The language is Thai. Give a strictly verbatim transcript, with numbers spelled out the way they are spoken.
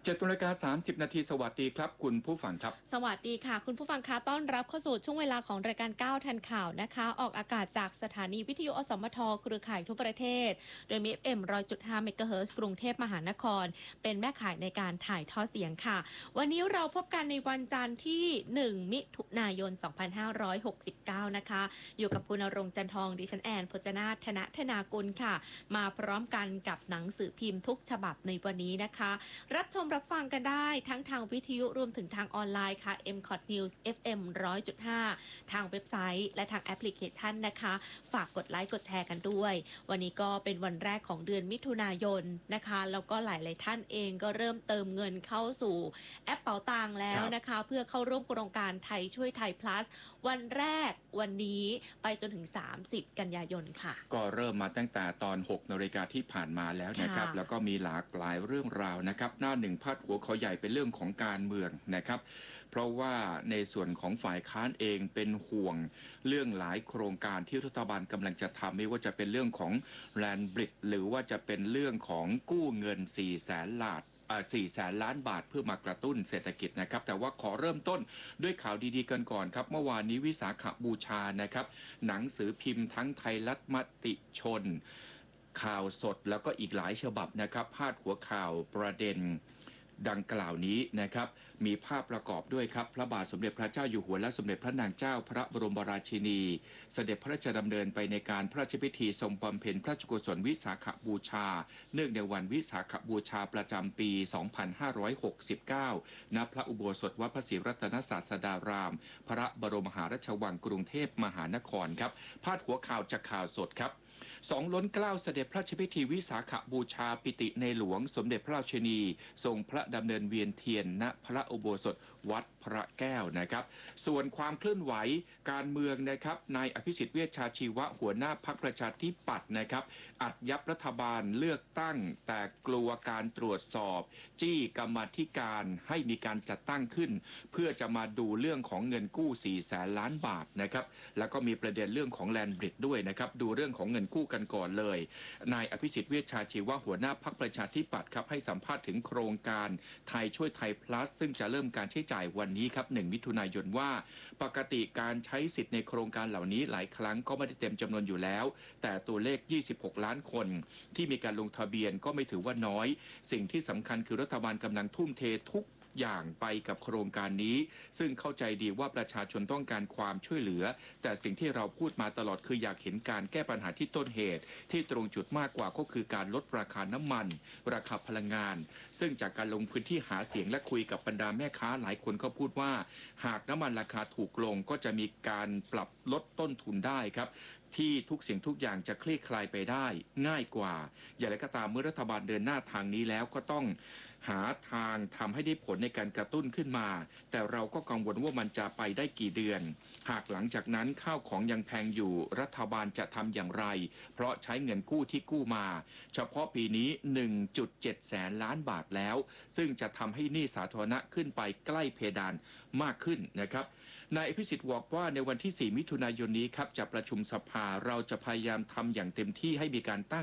เจ็ดนาฬิกาสามสิบนาทีสวัสดีครับคุณผู้ฟังครับสวัสดีค่ะคุณผู้ฟังคะต้อนรับเข้าสู่ช่วงเวลาของรายการก้าวทันข่าวนะคะออกอากาศจากสถานีวิทยุอสมทเครือข่ายทั่วประเทศโดยมี เอฟ เอ็ม หนึ่งร้อยจุดห้า เมกะเฮิรตซ์กรุงเทพมหานครเป็นแม่ข่ายในการถ่ายทอดเสียงค่ะวันนี้เราพบกันในวันจันทร์ที่หนึ่งมิถุนายนสองพันห้าร้อยหกสิบเก้านะคะอยู่กับคุณณรงค์จันทองดิฉันแอนพจนาถธนธนากุลค่ะมาพร้อมกันกับหนังสือพิมพ์ทุกฉบับในวันนี้นะคะรับชมรับฟังกันได้ทั้งทางวิทยุรวมถึงทางออนไลน์ค่ะ เอ็ม คอท News เอฟ เอ็ม หนึ่งร้อยจุดห้า ทางเว็บไซต์และทางแอปพลิเคชันนะคะฝากกดไลค์กดแชร์กันด้วยวันนี้ก็เป็นวันแรกของเดือนมิถุนายนนะคะแล้วก็หลายๆท่านเองก็เริ่มเติมเงินเข้าสู่แอปเป๋าตังแล้วนะคะเพื่อเข้าร่วมโครงการไทยช่วยไทย plus วันแรกวันนี้ไปจนถึงสามสิบกันยายนค่ะก็เริ่มมาตั้งแต่ตอนหกนาฬิกาที่ผ่านมาแล้วนะครับแล้วก็มีหลากหลายเรื่องราวนะครับหน้าหนึ่งพาดหัวเขาใหญ่เป็นเรื่องของการเมืองนะครับเพราะว่าในส่วนของฝ่ายค้านเองเป็นห่วงเรื่องหลายโครงการที่รัฐบาลกำลังจะทำไม่ว่าจะเป็นเรื่องของแลนบริดหรือว่าจะเป็นเรื่องของกู้เงินสี่แสนล้านสี่แสนล้านบาทเพื่อมากระตุ้นเศรษฐกิจนะครับแต่ว่าขอเริ่มต้นด้วยข่าวดีๆกันก่อนครับเมื่อวานนี้วิสาขบูชานะครับหนังสือพิมพ์ทั้งไทยรัฐมติชนข่าวสดแล้วก็อีกหลายฉบับนะครับพาดหัวข่าวประเด็นดังกล่าวนี้นะครับมีภาพประกอบด้วยครับพระบาทสมเด็จพระเจ้าอยู่หัวและสมเด็จพระนางเจ้าพระบรมราชินีเสด็จพระราชดำเนินไปในการพระราชพิธีทรงบำเพ็ญพระราชกุศลวิสาขบูชาเนื่องในวันวิสาขบูชาประจำปี สองพันห้าร้อยหกสิบเก้า ณ พระอุโบสถวัดพระศรีรัตนศาสดารามพระบรมมหาราชวังกรุงเทพมหานครครับพาดหัวข่าวจากข่าวสดครับสองล้นเกล้าเสด็จพระราชพิธีวิสาขบูชาปิติในหลวงสมเด็จพระราชินีทรงพระดำเนินเวียนเทียนณพระอุโบสถวัดพระแก้วนะครับส่วนความเคลื่อนไหวการเมืองนะครับนายอภิสิทธิ์เวชชาชีวะหัวหน้าพรรคประชาธิปัตย์นะครับอัดยับรัฐบาลเลือกตั้งแต่กลัวการตรวจสอบจี้กรรมาธิการให้มีการจัดตั้งขึ้นเพื่อจะมาดูเรื่องของเงินกู้สี่แสนล้านบาทนะครับแล้วก็มีประเด็นเรื่องของแลนด์บริดด้วยนะครับดูเรื่องของเงินกู้กันก่อนเลยนายอภิสิทธิ์เวชชาชีวะหัวหน้าพรรคประชาธิปัตย์ครับให้สัมภาษณ์ถึงโครงการไทยช่วยไทย plus ซึ่งจะเริ่มการใช้จ่ายวันนี้ครับหนึ่งมิถุนายนว่าปกติการใช้สิทธิ์ในโครงการเหล่านี้หลายครั้งก็ไม่ได้เต็มจำนวนอยู่แล้วแต่ตัวเลขยี่สิบหกล้านคนที่มีการลงทะเบียนก็ไม่ถือว่าน้อยสิ่งที่สำคัญคือรัฐบาลกำลังทุ่มเททุกอย่างไปกับโครงการนี้ซึ่งเข้าใจดีว่าประชาชนต้องการความช่วยเหลือแต่สิ่งที่เราพูดมาตลอดคืออยากเห็นการแก้ปัญหาที่ต้นเหตุที่ตรงจุดมากกว่าก็คือการลดราคาน้ำมันราคาพลังงานซึ่งจากการลงพื้นที่หาเสียงและคุยกับบรรดาแม่ค้าหลายคนก็พูดว่าหากน้ำมันราคาถูกลงก็จะมีการปรับลดต้นทุนได้ครับที่ทุกสิ่งทุกอย่างจะคลี่คลายไปได้ง่ายกว่าอย่างไรก็ตามเมื่อรัฐบาลเดินหน้าทางนี้แล้วก็ต้องหาทางทำให้ได้ผลในการกระตุ้นขึ้นมาแต่เราก็กังวลว่ามันจะไปได้กี่เดือนหากหลังจากนั้นข้าวของยังแพงอยู่รัฐบาลจะทำอย่างไรเพราะใช้เงินกู้ที่กู้มาเฉพาะปีนี้ หนึ่งจุดเจ็ด แสนล้านบาทแล้วซึ่งจะทำให้หนี้สาธารณะขึ้นไปใกล้เพดานมากขึ้นนะครับนายอภิสิทธิ์บอกว่าในวันที่สี่มิถุนายนนี้ครับจะประชุมสภาเราจะพยายามทำอย่างเต็มที่ให้มีการตั้ง